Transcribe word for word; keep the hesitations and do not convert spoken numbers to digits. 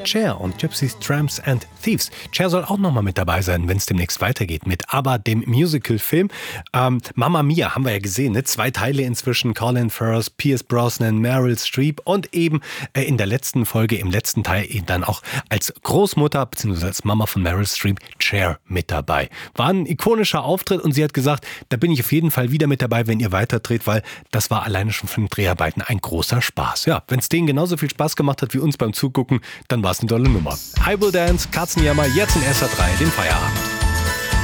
Cher und Gypsies, Tramps and Thieves. Cher soll auch nochmal mit dabei sein, wenn es demnächst weitergeht mit ABBA, dem Musical-Film. Ähm, Mamma Mia haben wir ja gesehen, ne? Zwei Teile inzwischen, Colin Firth, Pierce Brosnan, Meryl Streep und eben äh, in der letzten Folge, im letzten Teil eben dann auch als Großmutter bzw. als Mama von Meryl Streep Cher mit dabei. War ein ikonischer Auftritt und sie hat gesagt, da bin ich auf jeden Fall wieder mit dabei, wenn ihr weiterdreht, weil das war alleine schon von den Dreharbeiten ein großer Spaß. Ja, wenn es denen genauso viel Spaß gemacht hat wie uns beim Zugucken, dann war es eine tolle Nummer. I Will Dance, Katzenjammer, jetzt in S R drei, den Feierabend.